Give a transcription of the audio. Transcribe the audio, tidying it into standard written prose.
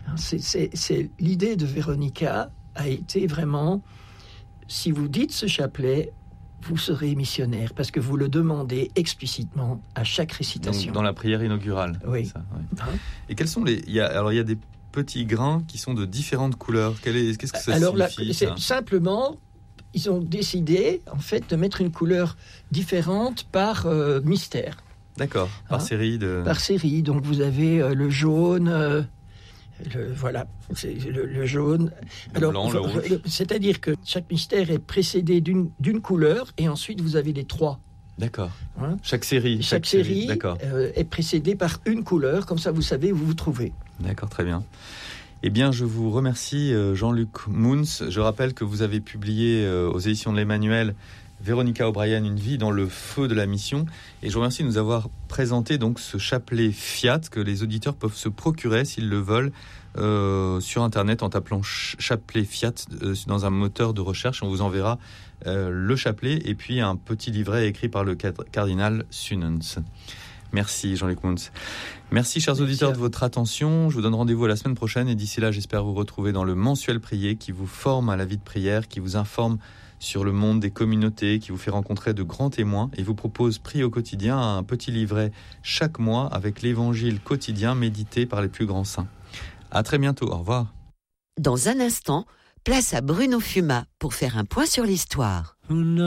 C'est l'idée de Véronica a été vraiment, si vous dites ce chapelet, vous serez missionnaire, parce que vous le demandez explicitement à chaque récitation. Donc, dans la prière inaugurale. Oui. Ça, ouais. Et quels sont il y a des petits grains qui sont de différentes couleurs. Qu'est-ce que ça signifie ça ? Simplement, ils ont décidé, en fait, de mettre une couleur différente par mystère. D'accord, par série de... Par série, donc vous avez le jaune... c'est le jaune. Le blanc, le rouge. C'est-à-dire que chaque mystère est précédé d'une couleur et ensuite vous avez les 3. D'accord. Chaque série d'accord. Est précédée par une couleur, comme ça vous savez où vous vous trouvez. D'accord, très bien. Eh bien, je vous remercie, Jean-Luc Moons. Je rappelle que vous avez publié aux éditions de l'Emmanuel Véronica O'Brien, Une vie dans le feu de la mission. Et je vous remercie de nous avoir présenté donc ce chapelet Fiat que les auditeurs peuvent se procurer s'ils le veulent sur Internet en tapant chapelet Fiat dans un moteur de recherche. On vous enverra le chapelet et puis un petit livret écrit par le cardinal Sunens. Merci Jean-Luc Moons. Merci chers auditeurs de votre attention. Je vous donne rendez-vous à la semaine prochaine et d'ici là j'espère vous retrouver dans le mensuel prier qui vous forme à la vie de prière, qui vous informe sur le monde des communautés, qui vous fait rencontrer de grands témoins et vous propose Prier au quotidien, un petit livret chaque mois avec l'évangile quotidien médité par les plus grands saints. À très bientôt, au revoir. Dans un instant, place à Bruno Fuma pour faire un point sur l'histoire.